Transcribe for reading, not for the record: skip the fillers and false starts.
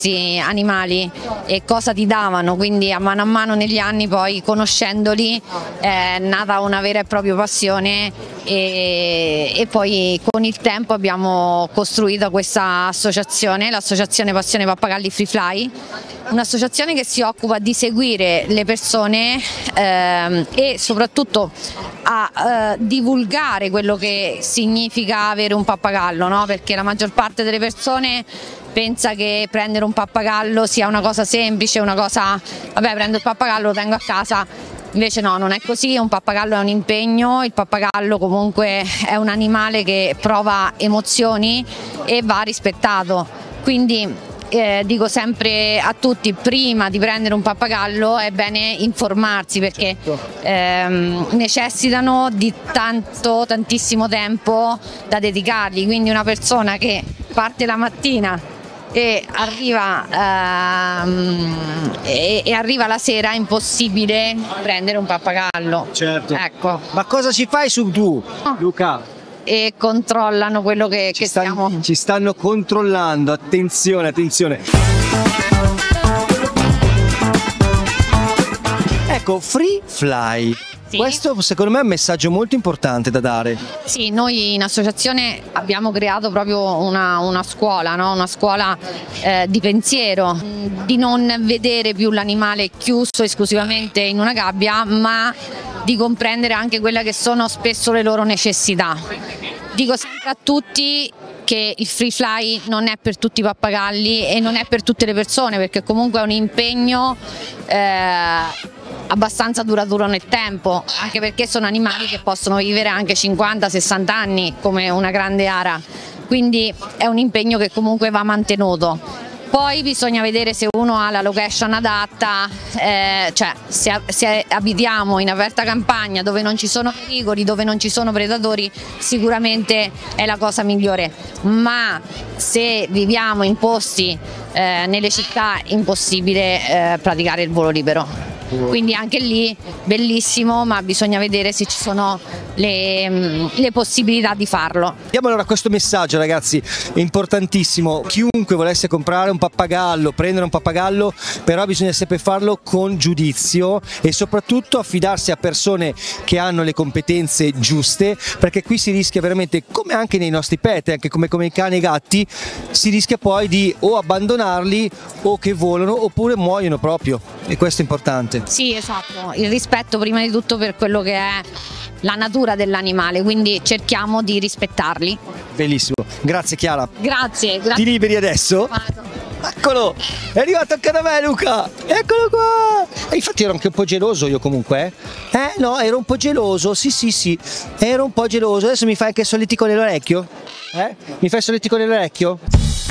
animali e cosa ti davano, quindi a mano negli anni, poi conoscendoli, è nata una vera e propria passione e poi con il tempo abbiamo costruito questa associazione, l'associazione Passione Pappagalli Free Fly, un'associazione che si occupa di seguire le persone e soprattutto a divulgare quello che significa avere un pappagallo, no? Perché la maggior parte delle persone pensa che prendere un pappagallo sia una cosa semplice, una cosa, vabbè, prendo il pappagallo, lo tengo a casa. Invece no, non è così, un pappagallo è un impegno, il pappagallo comunque è un animale che prova emozioni e va rispettato. Quindi dico sempre a tutti, prima di prendere un pappagallo è bene informarsi, perché necessitano di tantissimo tempo da dedicargli, quindi una persona che parte la mattina e arriva la sera è impossibile prendere un pappagallo. Certo. Ecco. Ma cosa ci fai su tu, Luca? E controllano quello che stiamo. Ci stanno controllando, attenzione, attenzione. Ecco, Free Fly. Sì. Questo secondo me è un messaggio molto importante da dare. Sì, noi in associazione abbiamo creato proprio una scuola, no? Una scuola di pensiero, di non vedere più l'animale chiuso esclusivamente in una gabbia, ma di comprendere anche quelle che sono spesso le loro necessità. Dico sempre a tutti che il Free Fly non è per tutti i pappagalli e non è per tutte le persone, perché comunque è un impegno abbastanza duraturo nel tempo, anche perché sono animali che possono vivere anche 50-60 anni come una grande ara, quindi è un impegno che comunque va mantenuto. Poi bisogna vedere se uno ha la location adatta, cioè se abitiamo in aperta campagna dove non ci sono pericoli, dove non ci sono predatori, sicuramente è la cosa migliore, ma se viviamo in posti nelle città è impossibile praticare il volo libero. Quindi anche lì bellissimo, ma bisogna vedere se ci sono le possibilità di farlo. Diamo allora questo messaggio, ragazzi, importantissimo: chiunque volesse comprare un pappagallo, prendere un pappagallo, però bisogna sempre farlo con giudizio e soprattutto affidarsi a persone che hanno le competenze giuste, perché qui si rischia veramente, come anche nei nostri pet, anche come i cani e i gatti, si rischia poi di o abbandonarli o che volano oppure muoiono proprio, e questo è importante. Sì, esatto, il rispetto prima di tutto per quello che è la natura dell'animale, quindi cerchiamo di rispettarli. Bellissimo, grazie Chiara. Grazie. Ti liberi adesso? Eccolo, è arrivato anche da me Luca, eccolo qua. E infatti ero anche un po' geloso io comunque, no, ero un po' geloso, sì, ero un po' geloso. Adesso mi fai anche solletico nell'orecchio? Mi fai solletico nell'orecchio?